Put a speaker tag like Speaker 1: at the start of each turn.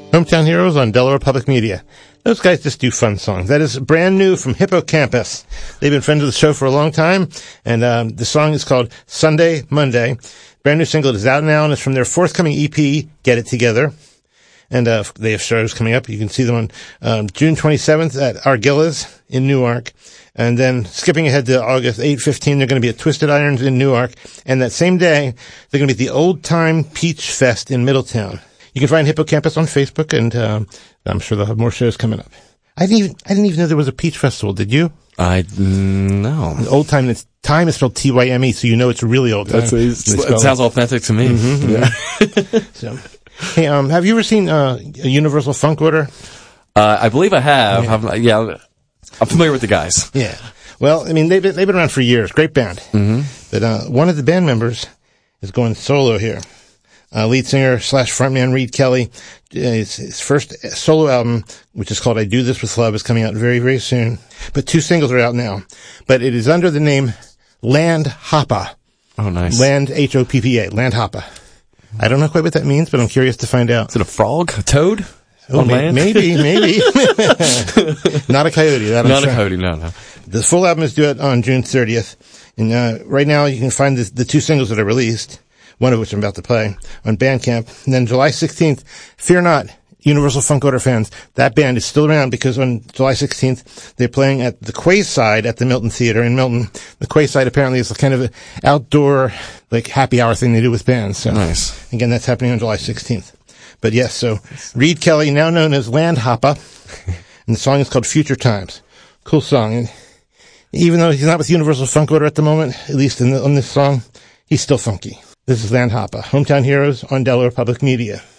Speaker 1: Hometown Heroes on Delaware Public Media. Those guys just do fun songs. That is brand new from Hippocampus. They've been friends of the show for a long time, and the song is called Sunday, Monday. Brand new single is out now, and it's from their forthcoming EP, Get It Together. And they have shows coming up. You can see them on June 27th at Argilla's in Newark. And then skipping ahead to August 8-15, they're going to be at Twisted Irons in Newark. And that same day, they're going to be at the Old Time Peach Fest in Middletown. You can find Hippocampus on Facebook, and I'm sure they'll have more shows coming up. I didn't even know there was a Peach Festival. Did you?
Speaker 2: No.
Speaker 1: Old Time. Time is spelled T-Y-M-E, so you know it's really old time.
Speaker 2: It sounds authentic to me.
Speaker 1: Mm-hmm, yeah. So, hey, have you ever seen a Universal Funk Order?
Speaker 2: I believe I have. Yeah. I'm familiar with the guys.
Speaker 1: Yeah. Well, I mean, they've been around for years. Great band.
Speaker 2: Mm-hmm.
Speaker 1: But one of the band members is going solo here. Lead singer / frontman Reed Kelly. His first solo album, which is called I Do This With Love, is coming out very, very soon. But 2 singles are out now. But it is under the name Land Hoppa.
Speaker 2: Oh, nice.
Speaker 1: Land, H-O-P-P-A. Land Hoppa. I don't know quite what that means, but I'm curious to find out.
Speaker 2: Is it a frog? A toad?
Speaker 1: Oh, maybe. Not a coyote.
Speaker 2: Not a coyote, no.
Speaker 1: The full album is due out on June 30th. And right now you can find the 2 singles that are released, one of which I'm about to play, on Bandcamp. And then July 16th, fear not, Universal Funk Order fans, that band is still around because on July 16th, they're playing at the Quayside at the Milton Theater in Milton. The Quayside apparently is kind of an outdoor, happy hour thing they do with bands. So,
Speaker 2: nice.
Speaker 1: Again, that's happening on July 16th. But yes, so Reed Kelly, now known as Land Hoppa, and the song is called Future Times. Cool song. And even though he's not with Universal Funk Order at the moment, at least on this song, he's still funky. This is Land Hoppa, Hometown Heroes on Delaware Public Media.